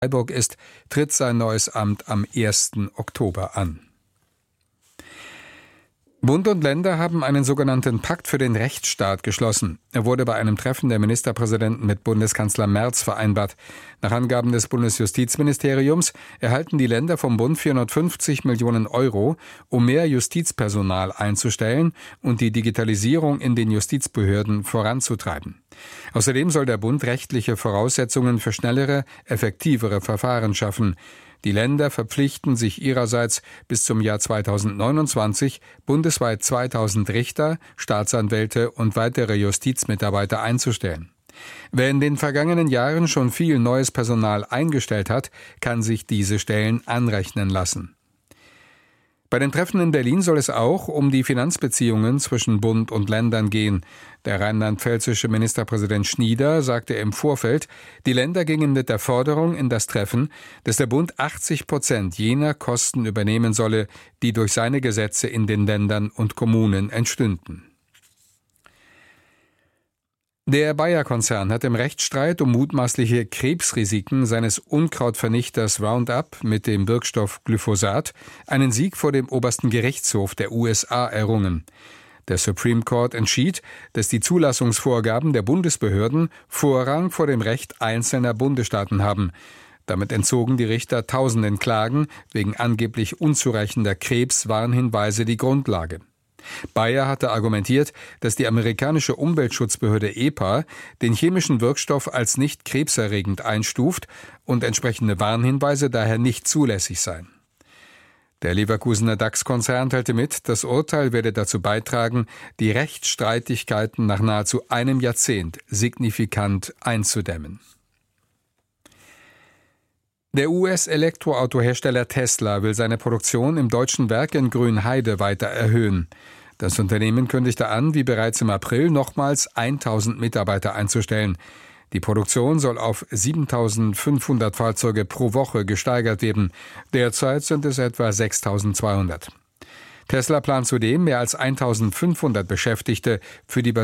Freiburg ist, tritt sein neues Amt am 1. Oktober an. Bund und Länder haben einen sogenannten Pakt für den Rechtsstaat geschlossen. Er wurde bei einem Treffen der Ministerpräsidenten mit Bundeskanzler Merz vereinbart. Nach Angaben des Bundesjustizministeriums erhalten die Länder vom Bund 450 Millionen Euro, um mehr Justizpersonal einzustellen und die Digitalisierung in den Justizbehörden voranzutreiben. Außerdem soll der Bund rechtliche Voraussetzungen für schnellere, effektivere Verfahren schaffen. Die Länder verpflichten sich ihrerseits bis zum Jahr 2029 bundesweit 2000 Richter, Staatsanwälte und weitere Justizmitarbeiter einzustellen. Wer in den vergangenen Jahren schon viel neues Personal eingestellt hat, kann sich diese Stellen anrechnen lassen. Bei den Treffen in Berlin soll es auch um die Finanzbeziehungen zwischen Bund und Ländern gehen. Der rheinland-pfälzische Ministerpräsident Schnieder sagte im Vorfeld, die Länder gingen mit der Forderung in das Treffen, dass der Bund 80% jener Kosten übernehmen solle, die durch seine Gesetze in den Ländern und Kommunen entstünden. Der Bayer-Konzern hat im Rechtsstreit um mutmaßliche Krebsrisiken seines Unkrautvernichters Roundup mit dem Wirkstoff Glyphosat einen Sieg vor dem obersten Gerichtshof der USA errungen. Der Supreme Court entschied, dass die Zulassungsvorgaben der Bundesbehörden Vorrang vor dem Recht einzelner Bundesstaaten haben. Damit entzogen die Richter tausenden Klagen wegen angeblich unzureichender Krebswarnhinweise die Grundlage. Bayer hatte argumentiert, dass die amerikanische Umweltschutzbehörde EPA den chemischen Wirkstoff als nicht krebserregend einstuft und entsprechende Warnhinweise daher nicht zulässig seien. Der Leverkusener DAX-Konzern teilte mit, das Urteil werde dazu beitragen, die Rechtsstreitigkeiten nach nahezu einem Jahrzehnt signifikant einzudämmen. Der US-Elektroautohersteller Tesla will seine Produktion im deutschen Werk in Grünheide weiter erhöhen. Das Unternehmen kündigte an, wie bereits im April nochmals 1000 Mitarbeiter einzustellen. Die Produktion soll auf 7500 Fahrzeuge pro Woche gesteigert werden. Derzeit sind es etwa 6200. Tesla plant zudem, mehr als 1500 Beschäftigte für die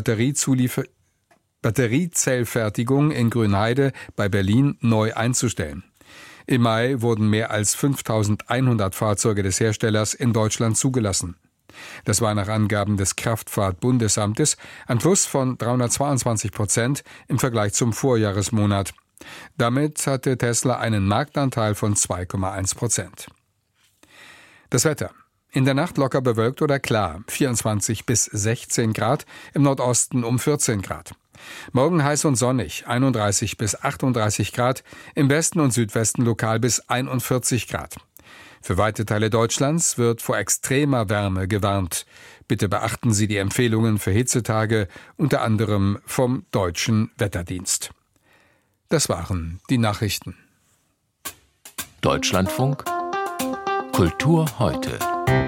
Batteriezellfertigung in Grünheide bei Berlin neu einzustellen. Im Mai wurden mehr als 5100 Fahrzeuge des Herstellers in Deutschland zugelassen. Das war nach Angaben des Kraftfahrt-Bundesamtes ein Plus von 322% im Vergleich zum Vorjahresmonat. Damit hatte Tesla einen Marktanteil von 2,1%. Das Wetter. In der Nacht locker bewölkt oder klar, 24 bis 16 Grad, im Nordosten um 14 Grad. Morgen heiß und sonnig, 31 bis 38 Grad, im Westen und Südwesten lokal bis 41 Grad. Für weite Teile Deutschlands wird vor extremer Wärme gewarnt. Bitte beachten Sie die Empfehlungen für Hitzetage, unter anderem vom Deutschen Wetterdienst. Das waren die Nachrichten. Deutschlandfunk Kultur heute.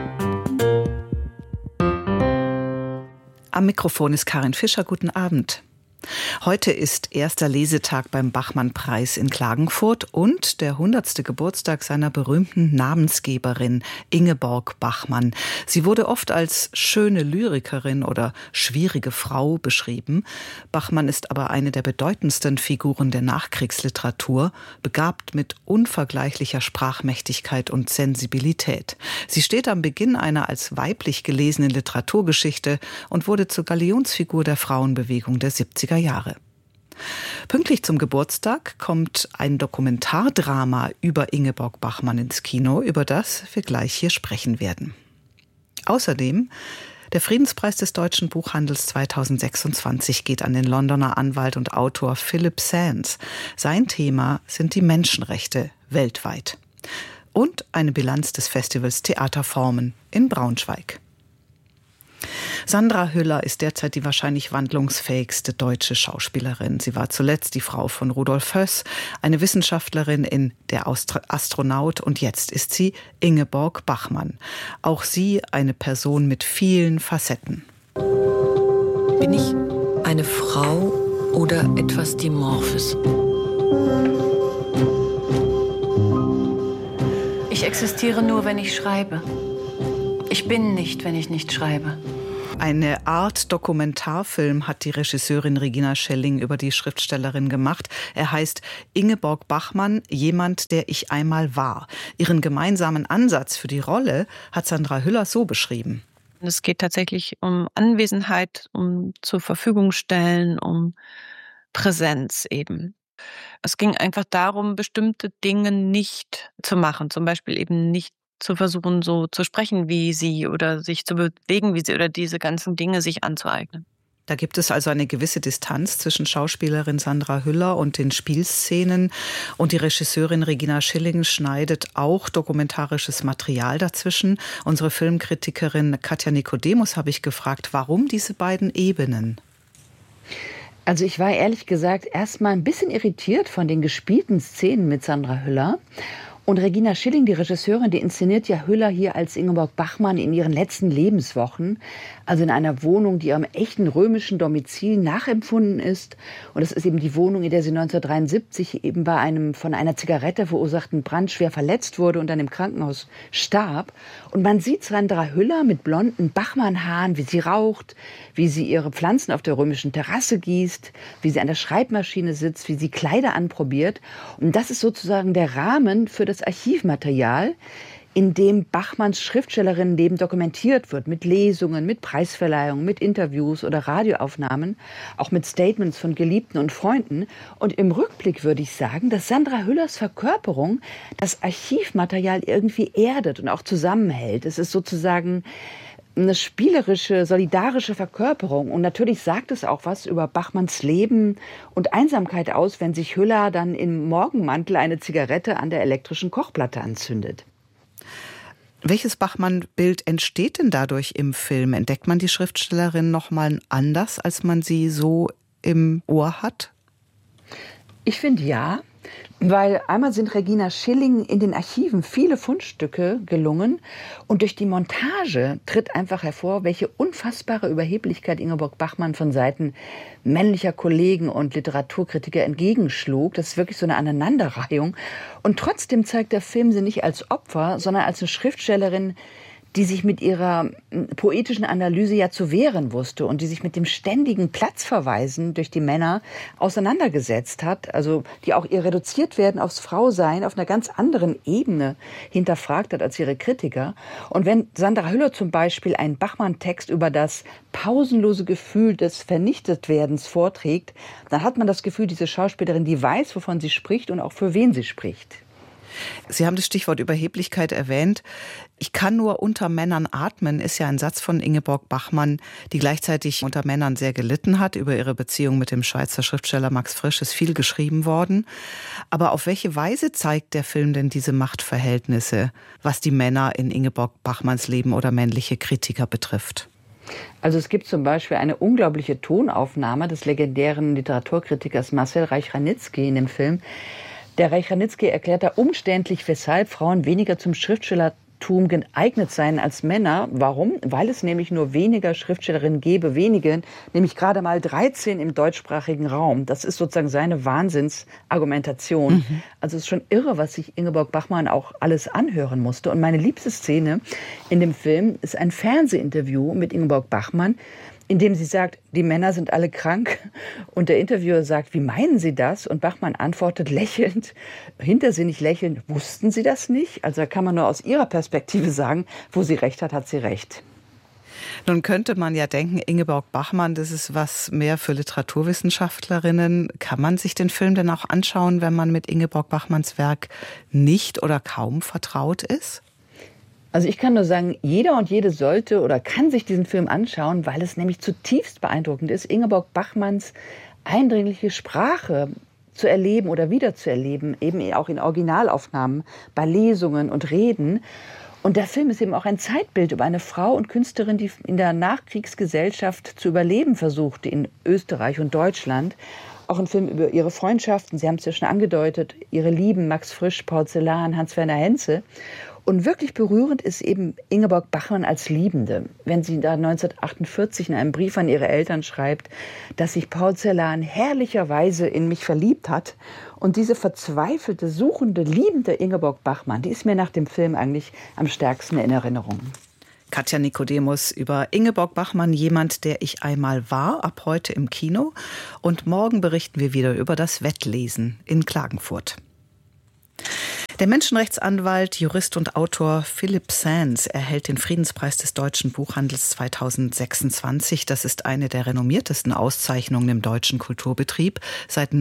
Am Mikrofon ist Karin Fischer. Guten Abend. Heute ist erster Lesetag beim Bachmann-Preis in Klagenfurt und der 100. Geburtstag seiner berühmten Namensgeberin Ingeborg Bachmann. Sie wurde oft als schöne Lyrikerin oder schwierige Frau beschrieben. Bachmann ist aber eine der bedeutendsten Figuren der Nachkriegsliteratur, begabt mit unvergleichlicher Sprachmächtigkeit und Sensibilität. Sie steht am Beginn einer als weiblich gelesenen Literaturgeschichte und wurde zur Galionsfigur der Frauenbewegung der 70er Jahre. Pünktlich zum Geburtstag kommt ein Dokumentardrama über Ingeborg Bachmann ins Kino, über das wir gleich hier sprechen werden. Außerdem der Friedenspreis des Deutschen Buchhandels 2026 geht an den Londoner Anwalt und Autor Philip Sands. Sein Thema sind die Menschenrechte weltweit. Und eine Bilanz des Festivals Theaterformen in Braunschweig. Sandra Hüller ist derzeit die wahrscheinlich wandlungsfähigste deutsche Schauspielerin. Sie war zuletzt die Frau von Rudolf Höss, eine Wissenschaftlerin in Der Astronaut, und jetzt ist sie Ingeborg Bachmann. Auch sie eine Person mit vielen Facetten. Bin ich eine Frau oder etwas Dimorphes? Ich existiere nur, wenn ich schreibe. Ich bin nicht, wenn ich nicht schreibe. Eine Art Dokumentarfilm hat die Regisseurin Regina Schelling über die Schriftstellerin gemacht. Er heißt Ingeborg Bachmann, jemand, der ich einmal war. Ihren gemeinsamen Ansatz für die Rolle hat Sandra Hüller so beschrieben. Es geht tatsächlich um Anwesenheit, um zur Verfügung stellen, um Präsenz eben. Es ging einfach darum, bestimmte Dinge nicht zu machen, zum Beispiel eben nicht zu versuchen, so zu sprechen wie sie oder sich zu bewegen wie sie oder diese ganzen Dinge sich anzueignen. Da gibt es also eine gewisse Distanz zwischen Schauspielerin Sandra Hüller und den Spielszenen. Und die Regisseurin Regina Schelling schneidet auch dokumentarisches Material dazwischen. Unsere Filmkritikerin Katja Nikodemus habe ich gefragt, warum diese beiden Ebenen? Also ich war ehrlich gesagt erstmal ein bisschen irritiert von den gespielten Szenen mit Sandra Hüller. Und Regina Schelling, die Regisseurin, die inszeniert ja Hüller hier als Ingeborg Bachmann in ihren letzten Lebenswochen. Also in einer Wohnung, die ihrem echten römischen Domizil nachempfunden ist. Und das ist eben die Wohnung, in der sie 1973 eben bei einem von einer Zigarette verursachten Brand schwer verletzt wurde und dann im Krankenhaus starb. Und man sieht Sandra Hüller mit blonden Bachmann-Haaren, wie sie raucht, wie sie ihre Pflanzen auf der römischen Terrasse gießt, wie sie an der Schreibmaschine sitzt, wie sie Kleider anprobiert. Und das ist sozusagen der Rahmen für das Archivmaterial, in dem Bachmanns Schriftstellerinnenleben dokumentiert wird, mit Lesungen, mit Preisverleihungen, mit Interviews oder Radioaufnahmen, auch mit Statements von Geliebten und Freunden. Und im Rückblick würde ich sagen, dass Sandra Hüllers Verkörperung das Archivmaterial irgendwie erdet und auch zusammenhält. Es ist sozusagen eine spielerische, solidarische Verkörperung. Und natürlich sagt es auch was über Bachmanns Leben und Einsamkeit aus, wenn sich Hüller dann im Morgenmantel eine Zigarette an der elektrischen Kochplatte anzündet. Welches Bachmann-Bild entsteht denn dadurch im Film? Entdeckt man die Schriftstellerin noch mal anders, als man sie so im Ohr hat? Ich finde ja, weil einmal sind Regina Schelling in den Archiven viele Fundstücke gelungen und durch die Montage tritt einfach hervor, welche unfassbare Überheblichkeit Ingeborg Bachmann von Seiten männlicher Kollegen und Literaturkritiker entgegenschlug. Das ist wirklich so eine Aneinanderreihung. Und trotzdem zeigt der Film sie nicht als Opfer, sondern als eine Schriftstellerin, die sich mit ihrer poetischen Analyse ja zu wehren wusste und die sich mit dem ständigen Platzverweisen durch die Männer auseinandergesetzt hat, also die auch ihr reduziert werden aufs Frausein auf einer ganz anderen Ebene hinterfragt hat als ihre Kritiker. Und wenn Sandra Hüller zum Beispiel einen Bachmann-Text über das pausenlose Gefühl des Vernichtetwerdens vorträgt, dann hat man das Gefühl, diese Schauspielerin, die weiß, wovon sie spricht und auch für wen sie spricht. Sie haben das Stichwort Überheblichkeit erwähnt. Ich kann nur unter Männern atmen, ist ja ein Satz von Ingeborg Bachmann, die gleichzeitig unter Männern sehr gelitten hat. Über ihre Beziehung mit dem Schweizer Schriftsteller Max Frisch ist viel geschrieben worden. Aber auf welche Weise zeigt der Film denn diese Machtverhältnisse, was die Männer in Ingeborg Bachmanns Leben oder männliche Kritiker betrifft? Also es gibt zum Beispiel eine unglaubliche Tonaufnahme des legendären Literaturkritikers Marcel Reich-Ranitzky in dem Film. Der Reich-Ranitzky erklärt da umständlich, weshalb Frauen weniger zum Schriftstellertum geeignet seien als Männer. Warum? Weil es nämlich nur weniger Schriftstellerinnen gäbe, wenige, nämlich gerade mal 13 im deutschsprachigen Raum. Das ist sozusagen seine Wahnsinnsargumentation. Also es ist schon irre, was sich Ingeborg Bachmann auch alles anhören musste. Und meine liebste Szene in dem Film ist ein Fernsehinterview mit Ingeborg Bachmann, in dem sie sagt, die Männer sind alle krank. Und der Interviewer sagt, wie meinen Sie das? Und Bachmann antwortet lächelnd, hintersinnig lächelnd, wussten Sie das nicht? Also da kann man nur aus ihrer Perspektive sagen, wo sie recht hat, hat sie recht. Nun könnte man ja denken, Ingeborg Bachmann, das ist was mehr für Literaturwissenschaftlerinnen. Kann man sich den Film denn auch anschauen, wenn man mit Ingeborg Bachmanns Werk nicht oder kaum vertraut ist? Also ich kann nur sagen, jeder und jede sollte oder kann sich diesen Film anschauen, weil es nämlich zutiefst beeindruckend ist, Ingeborg Bachmanns eindringliche Sprache zu erleben oder wiederzuerleben, eben auch in Originalaufnahmen, bei Lesungen und Reden. Und der Film ist eben auch ein Zeitbild über eine Frau und Künstlerin, die in der Nachkriegsgesellschaft zu überleben versuchte in Österreich und Deutschland. Auch ein Film über ihre Freundschaften, Sie haben es ja schon angedeutet, ihre Lieben, Max Frisch, Paul Celan, Hans-Werner Henze. Und wirklich berührend ist eben Ingeborg Bachmann als Liebende. Wenn sie da 1948 in einem Brief an ihre Eltern schreibt, dass sich Paul Celan herrlicherweise in mich verliebt hat. Und diese verzweifelte, suchende, liebende Ingeborg Bachmann, die ist mir nach dem Film eigentlich am stärksten in Erinnerung. Katja Nikodemus über Ingeborg Bachmann, jemand, der ich einmal war, ab heute im Kino. Und morgen berichten wir wieder über das Wettlesen in Klagenfurt. Der Menschenrechtsanwalt, Jurist und Autor Philipp Sands erhält den Friedenspreis des deutschen Buchhandels 2026. Das ist eine der renommiertesten Auszeichnungen im deutschen Kulturbetrieb. Seit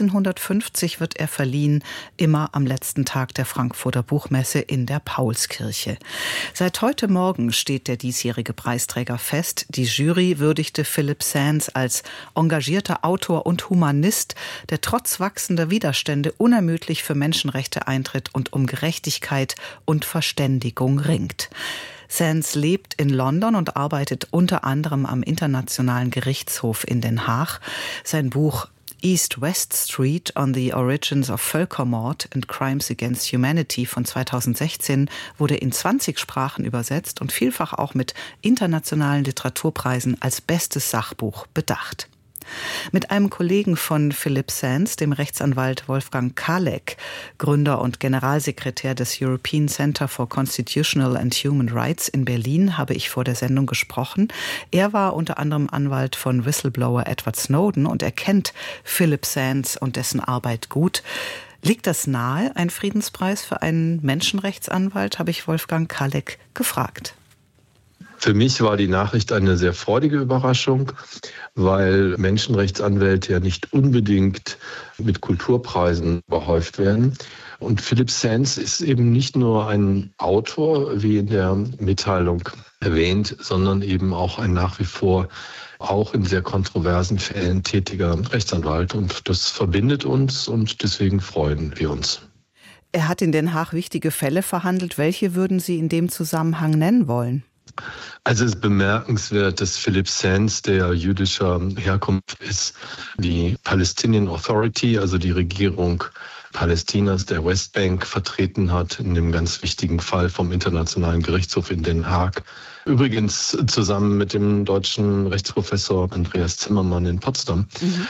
1950 wird er verliehen, immer am letzten Tag der Frankfurter Buchmesse in der Paulskirche. Seit heute Morgen steht der diesjährige Preisträger fest. Die Jury würdigte Philipp Sands als engagierter Autor und Humanist, der trotz wachsender Widerstände unermüdlich für Menschenrechte eintritt und um Gerechtigkeit und Verständigung ringt. Sands lebt in London und arbeitet unter anderem am Internationalen Gerichtshof in Den Haag. Sein Buch East-West Street on the Origins of Völkermord and Crimes Against Humanity von 2016 wurde in 20 Sprachen übersetzt und vielfach auch mit internationalen Literaturpreisen als bestes Sachbuch bedacht. Mit einem Kollegen von Philipp Sands, dem Rechtsanwalt Wolfgang Kalek, Gründer und Generalsekretär des European Center for Constitutional and Human Rights in Berlin, habe ich vor der Sendung gesprochen. Er war unter anderem Anwalt von Whistleblower Edward Snowden und er kennt Philipp Sands und dessen Arbeit gut. Liegt das nahe, ein Friedenspreis für einen Menschenrechtsanwalt, habe ich Wolfgang Kalek gefragt. Für mich war die Nachricht eine sehr freudige Überraschung, weil Menschenrechtsanwälte ja nicht unbedingt mit Kulturpreisen überhäuft werden. Und Philipp Sands ist eben nicht nur ein Autor, wie in der Mitteilung erwähnt, sondern eben auch ein nach wie vor auch in sehr kontroversen Fällen tätiger Rechtsanwalt. Und das verbindet uns und deswegen freuen wir uns. Er hat in Den Haag wichtige Fälle verhandelt. Welche würden Sie in dem Zusammenhang nennen wollen? Also es ist bemerkenswert, dass Philipp Sands, der jüdischer Herkunft ist, die Palestinian Authority, also die Regierung Palästinas, der Westbank, vertreten hat in dem ganz wichtigen Fall vom Internationalen Gerichtshof in Den Haag. Übrigens zusammen mit dem deutschen Rechtsprofessor Andreas Zimmermann in Potsdam.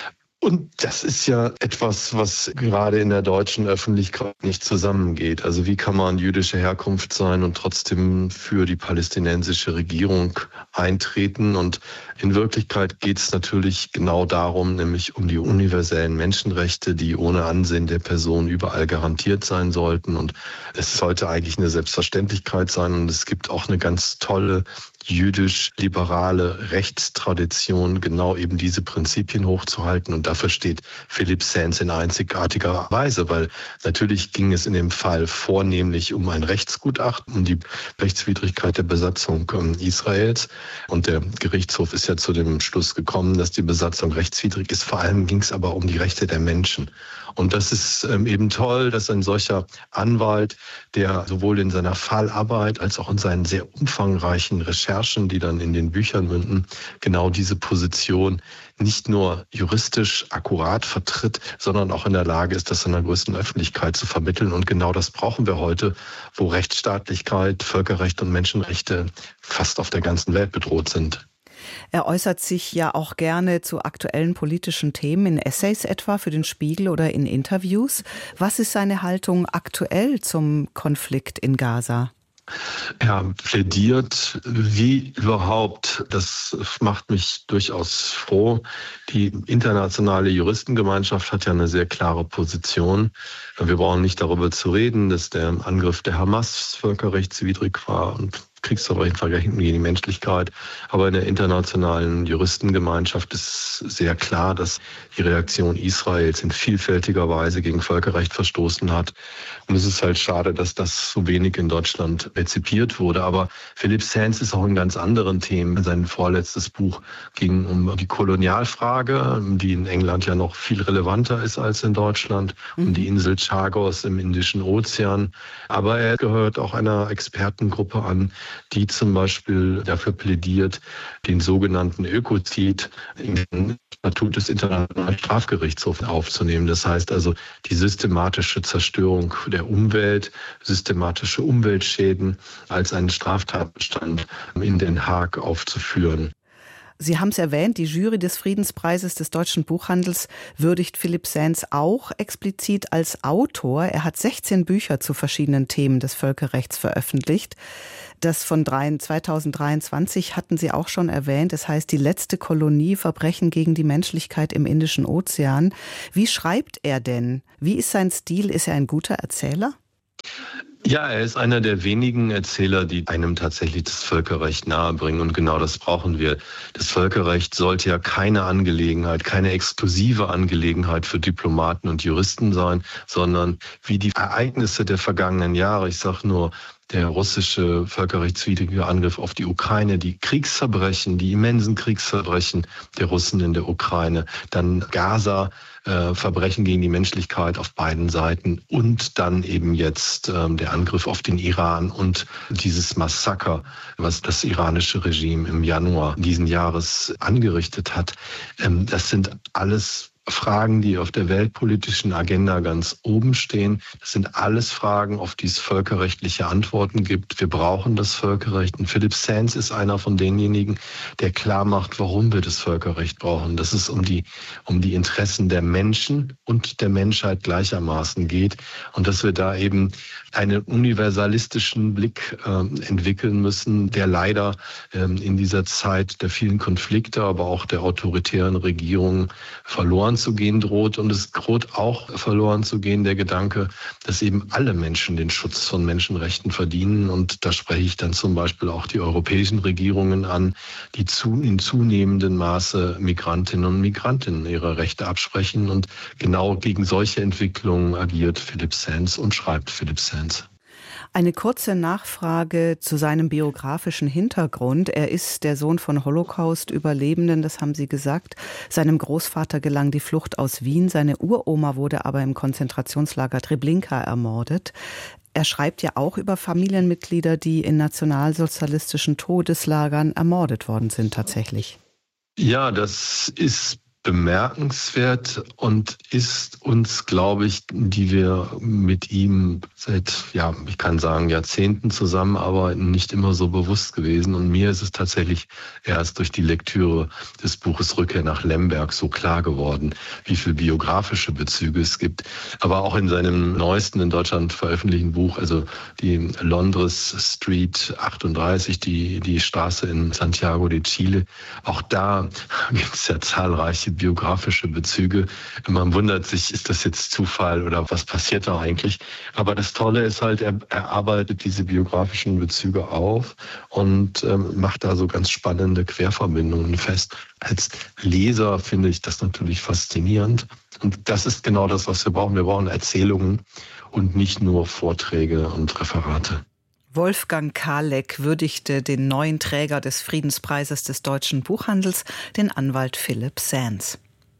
Und das ist ja etwas, was gerade in der deutschen Öffentlichkeit nicht zusammengeht. Also wie kann man jüdische Herkunft sein und trotzdem für die palästinensische Regierung eintreten? Und in Wirklichkeit geht es natürlich genau darum, nämlich um die universellen Menschenrechte, die ohne Ansehen der Person überall garantiert sein sollten. Und es sollte eigentlich eine Selbstverständlichkeit sein. Und es gibt auch eine ganz tolle jüdisch-liberale Rechtstradition, genau eben diese Prinzipien hochzuhalten. Und dafür steht Philipp Sands in einzigartiger Weise, weil natürlich ging es in dem Fall vornehmlich um ein Rechtsgutachten, um die Rechtswidrigkeit der Besatzung Israels. Und der Gerichtshof ist ja zu dem Schluss gekommen, dass die Besatzung rechtswidrig ist. Vor allem ging es aber um die Rechte der Menschen. Und das ist eben toll, dass ein solcher Anwalt, der sowohl in seiner Fallarbeit als auch in seinen sehr umfangreichen Recherchen, die dann in den Büchern münden, genau diese Position nicht nur juristisch akkurat vertritt, sondern auch in der Lage ist, das in der größten Öffentlichkeit zu vermitteln. Und genau das brauchen wir heute, wo Rechtsstaatlichkeit, Völkerrecht und Menschenrechte fast auf der ganzen Welt bedroht sind. Er äußert sich ja auch gerne zu aktuellen politischen Themen, in Essays etwa für den Spiegel oder in Interviews. Was ist seine Haltung aktuell zum Konflikt in Gaza? Er plädiert wie überhaupt, das macht mich durchaus froh. Die internationale Juristengemeinschaft hat ja eine sehr klare Position. Wir brauchen nicht darüber zu reden, dass der Angriff der Hamas völkerrechtswidrig war und Kriegsverbrechen gegen die Menschlichkeit. Aber in der internationalen Juristengemeinschaft ist sehr klar, dass die Reaktion Israels in vielfältiger Weise gegen Völkerrecht verstoßen hat. Und es ist halt schade, dass das so wenig in Deutschland rezipiert wurde. Aber Philipp Sands ist auch in ganz anderen Themen. Sein vorletztes Buch ging um die Kolonialfrage, die in England ja noch viel relevanter ist als in Deutschland, um die Insel Chagos im Indischen Ozean. Aber er gehört auch einer Expertengruppe an, die zum Beispiel dafür plädiert, den sogenannten Ökozid in den Statut des Internationalen Strafgerichtshofs aufzunehmen. Das heißt also die systematische Zerstörung der Umwelt, systematische Umweltschäden als einen Straftatbestand in Den Haag aufzuführen. Sie haben es erwähnt, die Jury des Friedenspreises des deutschen Buchhandels würdigt Philipp Sands auch explizit als Autor. Er hat 16 Bücher zu verschiedenen Themen des Völkerrechts veröffentlicht. Das von 2023 hatten Sie auch schon erwähnt. Es heißt Die letzte Kolonie, Verbrechen gegen die Menschlichkeit im Indischen Ozean. Wie schreibt er denn? Wie ist sein Stil? Ist er ein guter Erzähler? Ja, er ist einer der wenigen Erzähler, die einem tatsächlich das Völkerrecht nahebringen. Und genau das brauchen wir. Das Völkerrecht sollte ja keine Angelegenheit, keine exklusive Angelegenheit für Diplomaten und Juristen sein, sondern wie die Ereignisse der vergangenen Jahre, ich sage nur, der russische völkerrechtswidrige Angriff auf die Ukraine, die Kriegsverbrechen, die immensen Kriegsverbrechen der Russen in der Ukraine, dann Gaza, Verbrechen gegen die Menschlichkeit auf beiden Seiten und dann eben jetzt der Angriff auf den Iran und dieses Massaker, was das iranische Regime im Januar diesen Jahres angerichtet hat. Das sind alles Fragen, die auf der weltpolitischen Agenda ganz oben stehen. Das sind alles Fragen, auf die es völkerrechtliche Antworten gibt. Wir brauchen das Völkerrecht. Und Philipp Sands ist einer von denjenigen, der klar macht, warum wir das Völkerrecht brauchen. Dass es um die Interessen der Menschen und der Menschheit gleichermaßen geht. Und dass wir da eben einen universalistischen Blick entwickeln müssen, der leider in dieser Zeit der vielen Konflikte, aber auch der autoritären Regierungen verloren zu gehen droht. Und es droht auch verloren zu gehen der Gedanke, dass eben alle Menschen den Schutz von Menschenrechten verdienen. Und da spreche ich dann zum Beispiel auch die europäischen Regierungen an, die in zunehmendem Maße Migrantinnen und Migranten ihre Rechte absprechen. Und genau gegen solche Entwicklungen agiert Philipp Sands und schreibt Philipp Sands. Eine kurze Nachfrage zu seinem biografischen Hintergrund. Er ist der Sohn von Holocaust-Überlebenden, das haben Sie gesagt. Seinem Großvater gelang die Flucht aus Wien. Seine Uroma wurde aber im Konzentrationslager Treblinka ermordet. Er schreibt ja auch über Familienmitglieder, die in nationalsozialistischen Todeslagern ermordet worden sind tatsächlich. Ja, das ist bemerkenswert und ist uns, glaube ich, die wir mit ihm seit, ich kann sagen, Jahrzehnten zusammenarbeiten, nicht immer so bewusst gewesen. Und mir ist es tatsächlich erst durch die Lektüre des Buches Rückkehr nach Lemberg so klar geworden, wie viele biografische Bezüge es gibt. Aber auch in seinem neuesten in Deutschland veröffentlichten Buch, also die Londres Street 38, die Straße in Santiago de Chile, auch da gibt es ja zahlreiche biografische Bezüge. Man wundert sich, ist das jetzt Zufall oder was passiert da eigentlich? Aber das Tolle ist halt, er arbeitet diese biografischen Bezüge auf und macht da so ganz spannende Querverbindungen fest. Als Leser finde ich das natürlich faszinierend. Und das ist genau das, was wir brauchen. Wir brauchen Erzählungen und nicht nur Vorträge und Referate. Wolfgang Kaleck würdigte den neuen Träger des Friedenspreises des deutschen Buchhandels, den Anwalt Philipp Sands.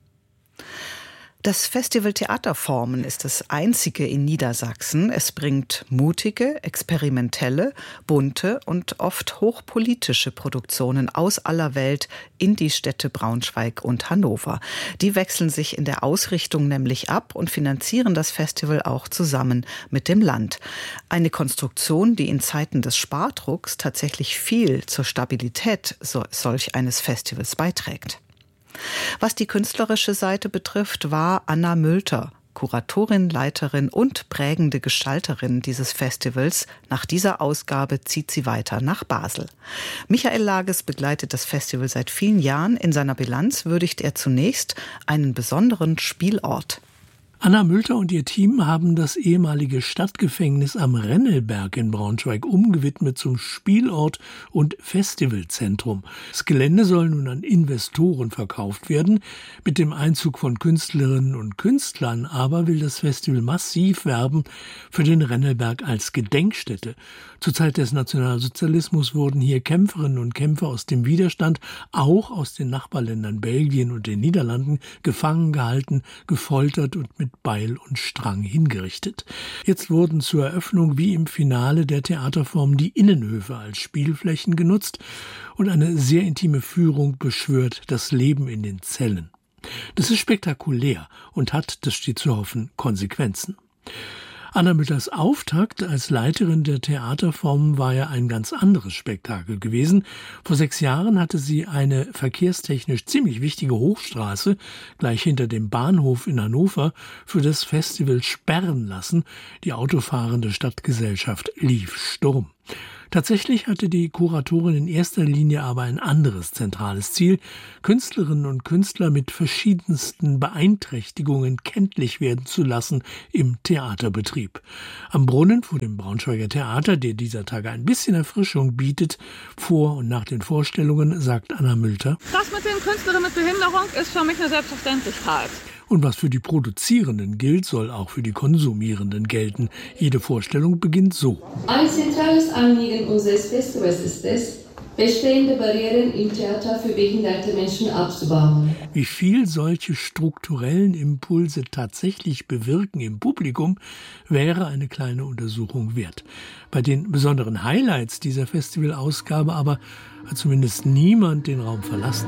Das Festival Theaterformen ist das einzige in Niedersachsen. Es bringt mutige, experimentelle, bunte und oft hochpolitische Produktionen aus aller Welt in die Städte Braunschweig und Hannover. Die wechseln sich in der Ausrichtung nämlich ab und finanzieren das Festival auch zusammen mit dem Land. Eine Konstruktion, die in Zeiten des Spardrucks tatsächlich viel zur Stabilität solch eines Festivals beiträgt. Was die künstlerische Seite betrifft, war Anna Mülter, Kuratorin, Leiterin und prägende Gestalterin dieses Festivals. Nach dieser Ausgabe zieht sie weiter nach Basel. Michael Lages begleitet das Festival seit vielen Jahren. In seiner Bilanz würdigt er zunächst einen besonderen Spielort. Anna Mülter und ihr Team haben das ehemalige Stadtgefängnis am Rennelberg in Braunschweig umgewidmet zum Spielort und Festivalzentrum. Das Gelände soll nun an Investoren verkauft werden. Mit dem Einzug von Künstlerinnen und Künstlern aber will das Festival massiv werben für den Rennelberg als Gedenkstätte. Zur Zeit des Nationalsozialismus wurden hier Kämpferinnen und Kämpfer aus dem Widerstand, auch aus den Nachbarländern Belgien und den Niederlanden, gefangen gehalten, gefoltert und mit Beil und Strang hingerichtet. Jetzt wurden zur Eröffnung wie im Finale der Theaterform die Innenhöfe als Spielflächen genutzt und eine sehr intime Führung beschwört das Leben in den Zellen. Das ist spektakulär und hat, das steht zu hoffen, Konsequenzen. Anna Müllers Auftakt als Leiterin der Theaterformen war ja ein ganz anderes Spektakel gewesen. Vor 6 Jahren hatte sie eine verkehrstechnisch ziemlich wichtige Hochstraße gleich hinter dem Bahnhof in Hannover für das Festival sperren lassen. Die autofahrende Stadtgesellschaft lief Sturm. Tatsächlich hatte die Kuratorin in erster Linie aber ein anderes zentrales Ziel: Künstlerinnen und Künstler mit verschiedensten Beeinträchtigungen kenntlich werden zu lassen im Theaterbetrieb. Am Brunnen vor dem Braunschweiger Theater, der dieser Tage ein bisschen Erfrischung bietet, vor und nach den Vorstellungen, sagt Anna Mülter: Das mit den Künstlerinnen mit Behinderung ist für mich eine Selbstverständlichkeit. Und was für die Produzierenden gilt, soll auch für die Konsumierenden gelten. Jede Vorstellung beginnt so. Ein zentrales Anliegen unseres Festivals ist es, bestehende Barrieren im Theater für behinderte Menschen abzubauen. Wie viel solche strukturellen Impulse tatsächlich bewirken im Publikum, wäre eine kleine Untersuchung wert. Bei den besonderen Highlights dieser Festivalausgabe aber hat zumindest niemand den Raum verlassen.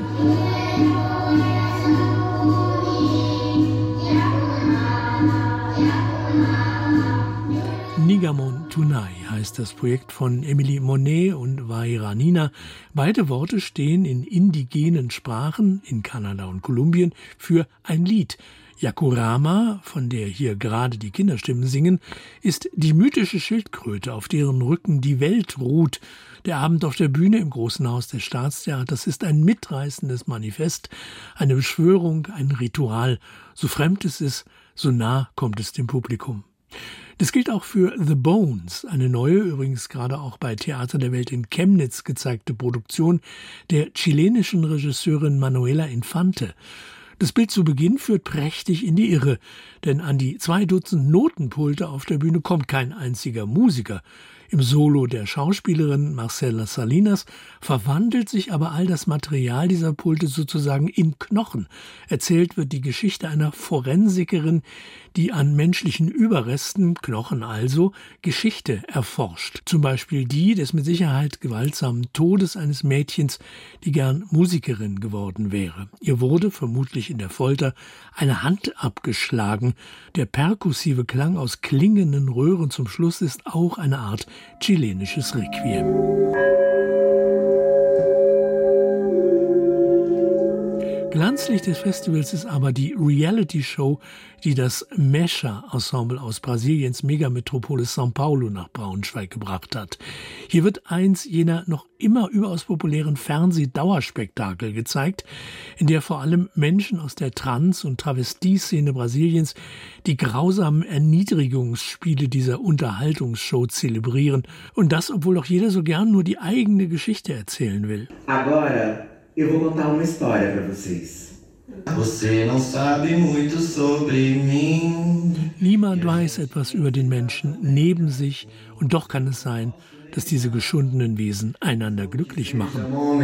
Nigamon Tunai heißt das Projekt von Emilie Monet und Vaira Nina. Beide Worte stehen in indigenen Sprachen in Kanada und Kolumbien für ein Lied. Yakurama, von der hier gerade die Kinderstimmen singen, ist die mythische Schildkröte, auf deren Rücken die Welt ruht. Der Abend auf der Bühne im Großen Haus des Staatstheaters ist ein mitreißendes Manifest, eine Beschwörung, ein Ritual. So fremd es ist, so nah kommt es dem Publikum. Das gilt auch für The Bones, eine neue, übrigens gerade auch bei Theater der Welt in Chemnitz gezeigte Produktion der chilenischen Regisseurin Manuela Infante. Das Bild zu Beginn führt prächtig in die Irre, denn an die 2 Dutzend Notenpulte auf der Bühne kommt kein einziger Musiker. Im Solo der Schauspielerin Marcela Salinas verwandelt sich aber all das Material dieser Pulte sozusagen in Knochen. Erzählt wird die Geschichte einer Forensikerin, die an menschlichen Überresten, Knochen also, Geschichte erforscht. Zum Beispiel die des mit Sicherheit gewaltsamen Todes eines Mädchens, die gern Musikerin geworden wäre. Ihr wurde, vermutlich in der Folter, eine Hand abgeschlagen. Der perkussive Klang aus klingenden Röhren zum Schluss ist auch eine Art chilenisches Requiem. Glanzlicht des Festivals ist aber die Reality-Show, die das Mecha-Ensemble aus Brasiliens Megametropole São Paulo nach Braunschweig gebracht hat. Hier wird eins jener noch immer überaus populären Fernsehdauerspektakel gezeigt, in der vor allem Menschen aus der Trans- und Travestie-Szene Brasiliens die grausamen Erniedrigungsspiele dieser Unterhaltungsshow zelebrieren. Und das, obwohl auch jeder so gern nur die eigene Geschichte erzählen will. Agora eu vou contar uma história para vocês. Você não sabe muito sobre mim. Niemand weiß etwas über den Menschen neben sich, und doch kann es sein, dass diese geschundenen Wesen einander glücklich machen.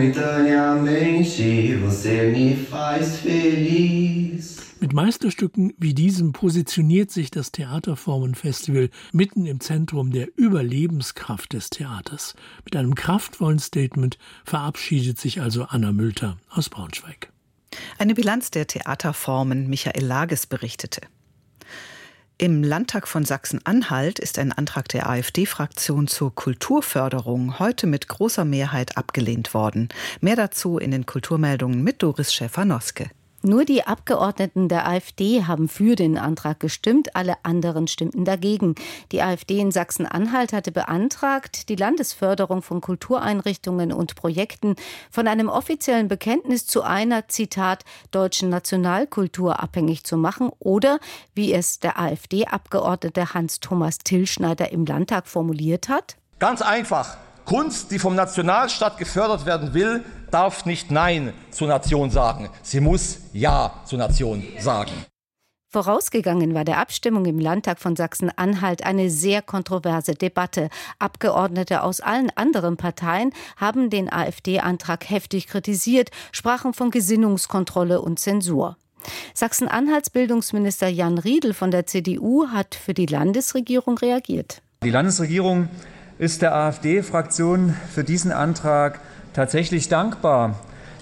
Mit Meisterstücken wie diesem positioniert sich das Theaterformenfestival mitten im Zentrum der Überlebenskraft des Theaters. Mit einem kraftvollen Statement verabschiedet sich also Anna Mülter aus Braunschweig. Eine Bilanz der Theaterformen, Michael Lages berichtete. Im Landtag von Sachsen-Anhalt ist ein Antrag der AfD-Fraktion zur Kulturförderung heute mit großer Mehrheit abgelehnt worden. Mehr dazu in den Kulturmeldungen mit Doris Schäfer-Noske. Nur die Abgeordneten der AfD haben für den Antrag gestimmt, alle anderen stimmten dagegen. Die AfD in Sachsen-Anhalt hatte beantragt, die Landesförderung von Kultureinrichtungen und Projekten von einem offiziellen Bekenntnis zu einer, Zitat, deutschen Nationalkultur abhängig zu machen oder, wie es der AfD-Abgeordnete Hans-Thomas Tillschneider im Landtag formuliert hat: Ganz einfach. Kunst, die vom Nationalstaat gefördert werden will, darf nicht Nein zur Nation sagen. Sie muss Ja zur Nation sagen. Vorausgegangen war der Abstimmung im Landtag von Sachsen-Anhalt eine sehr kontroverse Debatte. Abgeordnete aus allen anderen Parteien haben den AfD-Antrag heftig kritisiert, sprachen von Gesinnungskontrolle und Zensur. Sachsen-Anhalts Bildungsminister Jan Riedl von der CDU hat für die Landesregierung reagiert. Die Landesregierung ist der AfD-Fraktion für diesen Antrag tatsächlich dankbar.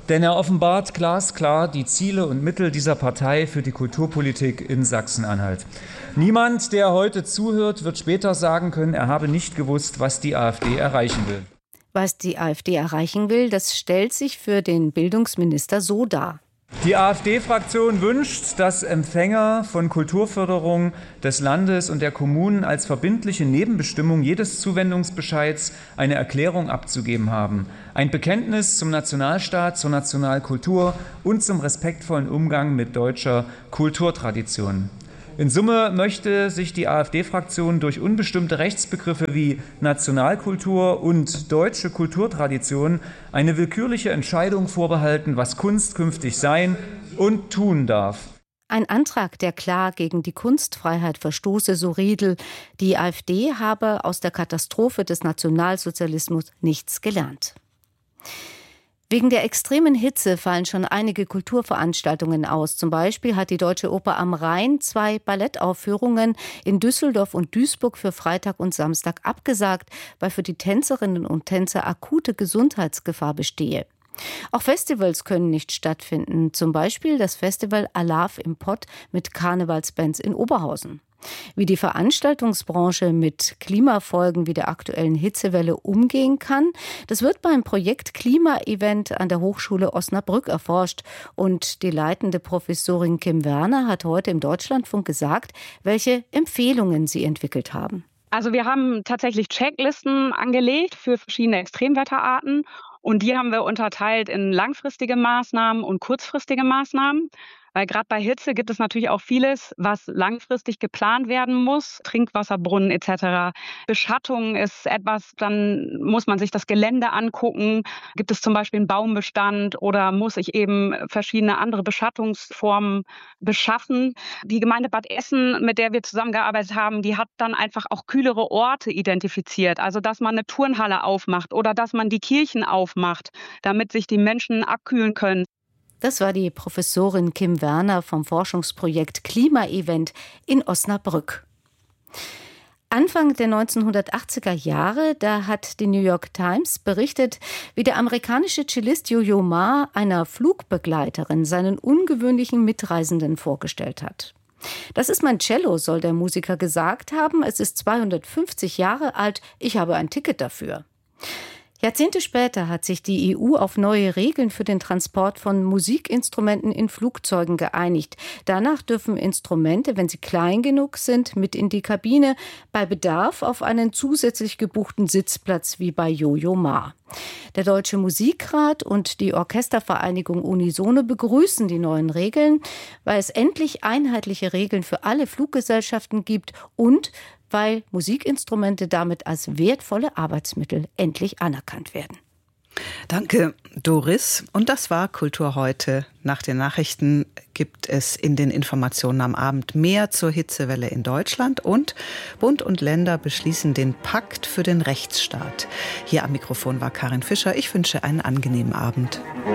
Denn er offenbart glasklar die Ziele und Mittel dieser Partei für die Kulturpolitik in Sachsen-Anhalt. Niemand, der heute zuhört, wird später sagen können, er habe nicht gewusst, was die AfD erreichen will. Was die AfD erreichen will, das stellt sich für den Bildungsminister so dar. Die AfD-Fraktion wünscht, dass Empfänger von Kulturförderung des Landes und der Kommunen als verbindliche Nebenbestimmung jedes Zuwendungsbescheids eine Erklärung abzugeben haben. Ein Bekenntnis zum Nationalstaat, zur Nationalkultur und zum respektvollen Umgang mit deutscher Kulturtradition. In Summe möchte sich die AfD-Fraktion durch unbestimmte Rechtsbegriffe wie Nationalkultur und deutsche Kulturtradition eine willkürliche Entscheidung vorbehalten, was Kunst künftig sein und tun darf. Ein Antrag, der klar gegen die Kunstfreiheit verstoße, so Riedl. Die AfD habe aus der Katastrophe des Nationalsozialismus nichts gelernt. Wegen der extremen Hitze fallen schon einige Kulturveranstaltungen aus. Zum Beispiel hat die Deutsche Oper am Rhein 2 Ballettaufführungen in Düsseldorf und Duisburg für Freitag und Samstag abgesagt, weil für die Tänzerinnen und Tänzer akute Gesundheitsgefahr bestehe. Auch Festivals können nicht stattfinden, zum Beispiel das Festival Alarv im Pott mit Karnevalsbands in Oberhausen. Wie die Veranstaltungsbranche mit Klimafolgen wie der aktuellen Hitzewelle umgehen kann, das wird beim Projekt Klima-Event an der Hochschule Osnabrück erforscht. Und die leitende Professorin Kim Werner hat heute im Deutschlandfunk gesagt, welche Empfehlungen sie entwickelt haben. Also wir haben tatsächlich Checklisten angelegt für verschiedene Extremwetterarten. Und die haben wir unterteilt in langfristige Maßnahmen und kurzfristige Maßnahmen. Weil gerade bei Hitze gibt es natürlich auch vieles, was langfristig geplant werden muss. Trinkwasserbrunnen etc. Beschattung ist etwas, dann muss man sich das Gelände angucken. Gibt es zum Beispiel einen Baumbestand oder muss ich eben verschiedene andere Beschattungsformen beschaffen? Die Gemeinde Bad Essen, mit der wir zusammengearbeitet haben, die hat dann einfach auch kühlere Orte identifiziert. Also dass man eine Turnhalle aufmacht oder dass man die Kirchen aufmacht, damit sich die Menschen abkühlen können. Das war die Professorin Kim Werner vom Forschungsprojekt Klima-Event in Osnabrück. Anfang der 1980er Jahre, da hat die New York Times berichtet, wie der amerikanische Cellist Yo-Yo Ma einer Flugbegleiterin seinen ungewöhnlichen Mitreisenden vorgestellt hat. Das ist mein Cello, soll der Musiker gesagt haben. Es ist 250 Jahre alt, ich habe ein Ticket dafür. Jahrzehnte später hat sich die EU auf neue Regeln für den Transport von Musikinstrumenten in Flugzeugen geeinigt. Danach dürfen Instrumente, wenn sie klein genug sind, mit in die Kabine, bei Bedarf auf einen zusätzlich gebuchten Sitzplatz wie bei Yo-Yo Ma. Der Deutsche Musikrat und die Orchestervereinigung Unisono begrüßen die neuen Regeln, weil es endlich einheitliche Regeln für alle Fluggesellschaften gibt und weil Musikinstrumente damit als wertvolle Arbeitsmittel endlich anerkannt werden. Danke, Doris. Und das war Kultur heute. Nach den Nachrichten gibt es in den Informationen am Abend mehr zur Hitzewelle in Deutschland und Bund und Länder beschließen den Pakt für den Rechtsstaat. Hier am Mikrofon war Karin Fischer. Ich wünsche einen angenehmen Abend.